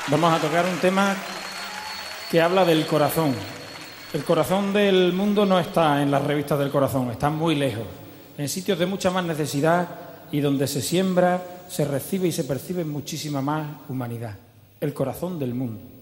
Vamos a tocar un tema que habla del corazón. El corazón del mundo no está en las revistas del corazón, está muy lejos, en sitios de mucha más necesidad y donde se siembra, se recibe y se percibe muchísima más humanidad. El corazón del mundo.